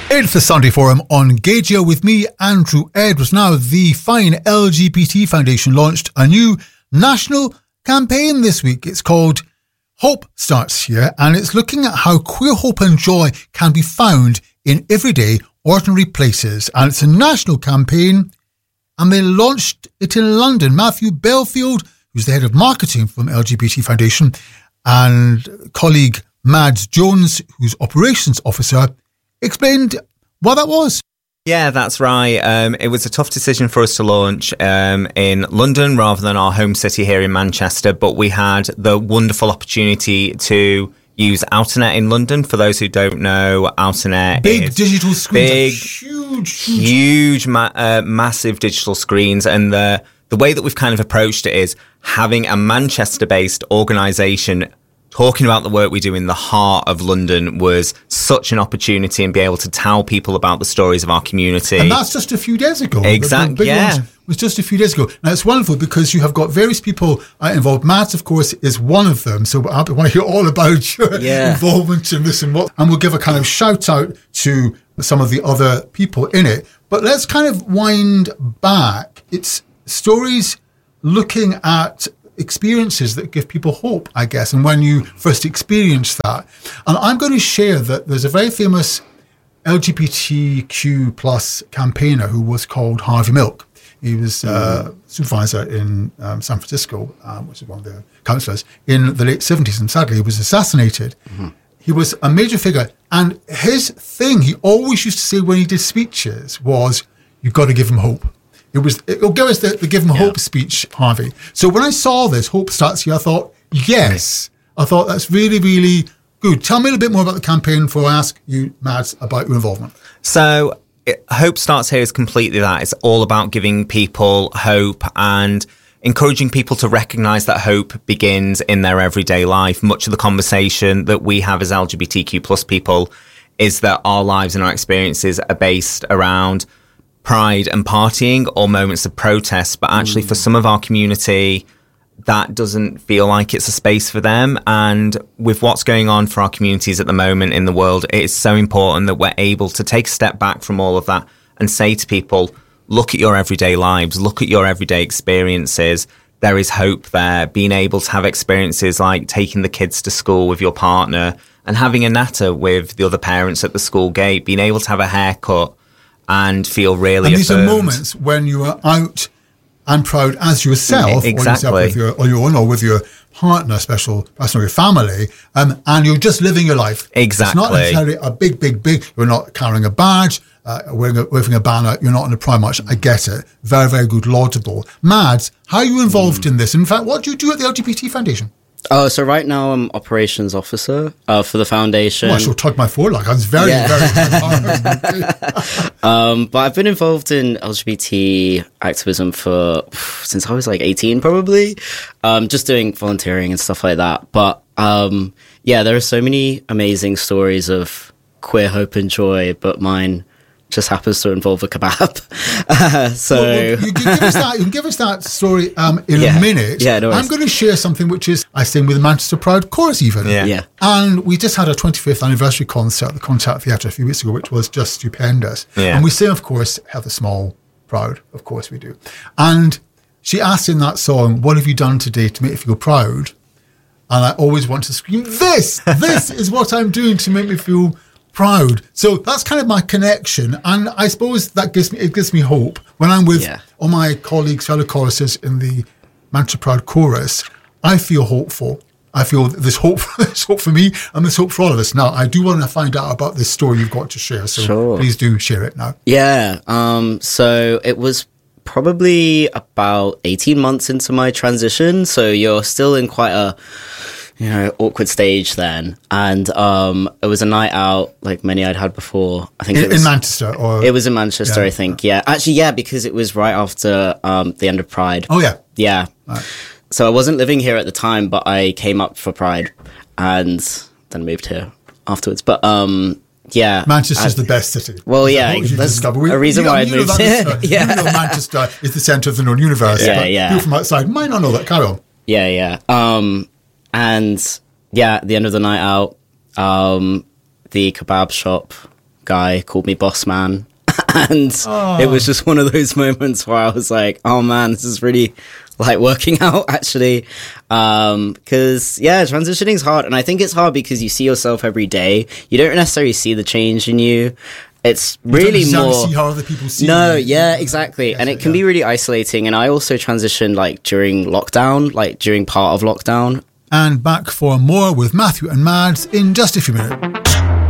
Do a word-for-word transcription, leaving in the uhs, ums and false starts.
It's the Sunday Forum on Gageo with me, Andrew Edwards. Now, the fine L G B T Foundation launched a new national campaign this week. It's called Hope Starts Here, and it's looking at how queer hope and joy can be found in everyday, ordinary places. And it's a national campaign, and they launched it in London. Matthew Belfield, who's the head of marketing from L G B T Foundation, and colleague Mads Jones, who's operations officer, explained what that was. Yeah, that's right. Um, it was a tough decision for us to launch um, in London rather than our home city here in Manchester, but we had the wonderful opportunity to use Outernet in London. For those who don't know, Outernet big is digital screens, big, huge, huge, huge ma- uh, massive digital screens, and the the way that we've kind of approached it is having a Manchester-based organisation talking about the work we do in the heart of London was such an opportunity, and be able to tell people about the stories of our community. And that's just a few days ago. Exactly, yeah. Was just a few days ago. Now, it's wonderful because you have got various people uh, involved. Matt, of course, is one of them. So I want to hear all about your yeah. involvement in this and what. And we'll give a kind of shout out to some of the other people in it. But let's kind of wind back. It's stories looking at experiences that give people hope, I guess, and when you first experience that. And I'm going to share that there's a very famous L G B T Q plus campaigner who was called Harvey Milk. He was uh, mm. supervisor in um, San Francisco, um, which is one of the councillors, in the late seventies, and sadly he was assassinated. Mm-hmm. He was a major figure, and his thing, he always used to say when he did speeches was, you've got to give him hope. It was, it'll give us the, the Give 'em yeah. Hope speech, Harvey. So when I saw this, Hope Starts Here, I thought, yes. I thought that's really, really good. Tell me a little bit more about the campaign before I ask you, Mads, about your involvement. So it, Hope Starts Here is completely that. It's all about giving people hope and encouraging people to recognise that hope begins in their everyday life. Much of the conversation that we have as L G B T Q plus people is that our lives and our experiences are based around pride and partying or moments of protest, but actually mm. for some of our community that doesn't feel like it's a space for them. And with what's going on for our communities at the moment in the world, it is so important that we're able to take a step back from all of that and say to people, look at your everyday lives, look at your everyday experiences. There is hope there. Being able to have experiences like taking the kids to school with your partner and having a natter with the other parents at the school gate, being able to have a haircut and feel really And these affirmed. are moments when you are out and proud as yourself, exactly. or yourself with your, on your own, or with your partner, special person, or your family, um, and you're just living your life. Exactly. It's not necessarily a big, big, big, you're not carrying a badge, uh, wearing, a, waving a banner, you're not in the Pride March. I get it. Very, very good, laudable. Mads, how are you involved mm. in this? In fact, what do you do at the L G B T Foundation? Oh, so right now I'm operations officer uh, for the foundation. Well, I should tug my forelock. I was very, yeah. very um, But I've been involved in L G B T activism for since I was like eighteen, probably. Um, just doing volunteering and stuff like that. But um, yeah, there are so many amazing stories of queer hope and joy, but mine just happens to involve a kebab. Uh, so well, well, you, can give us that, you can give us that story um, in yeah. a minute. Yeah, no worries. I'm going to share something which is I sing with the Manchester Proud Chorus even. Yeah. yeah. And we just had a twenty-fifth anniversary concert at the Contact Theatre a few weeks ago, which was just stupendous. Yeah. And we sing, of course, Heather Small, Proud. Of course we do. And she asked in that song, what have you done today to make you feel proud? And I always want to scream, this, this is what I'm doing to make me feel proud. So that's kind of my connection, and I suppose that gives me it gives me hope when I'm with yeah. all my colleagues, fellow choristers in the Manchester Proud Chorus. I feel hopeful. I feel there's hope, there's hope for me, and there's hope for all of us. Now, I do want to find out about this story you've got to share, so sure. please do share it now. Yeah. Um. So it was probably about eighteen months into my transition, so you're still in quite a you know, awkward stage then. And um, it was a night out like many I'd had before. I think in, it was in Manchester, or it was in Manchester. Yeah. I think, yeah, actually, yeah, because it was right after um, the end of Pride. Oh yeah, yeah. Right. So I wasn't living here at the time, but I came up for Pride and then moved here afterwards. But um, yeah, Manchester's I, the best city. Well, yeah, that's we, a reason you know, why I you know moved here. That, yeah, you know Manchester is the centre of the known universe. Yeah, but yeah. People from outside might not know that. Carry on. Yeah, yeah. Um, and yeah, at the end of the night out, um, the kebab shop guy called me boss man. And oh. it was just one of those moments where I was like, oh man, this is really like working out actually. Um, cause yeah, transitioning is hard. And I think it's hard because you see yourself every day. You don't necessarily see the change in you. It's really you don't more see how other people see no, you. yeah, exactly. Yes, and it can yeah. be really isolating. And I also transitioned like during lockdown, like during part of lockdown. And back for more with Matthew and Mads in just a few minutes.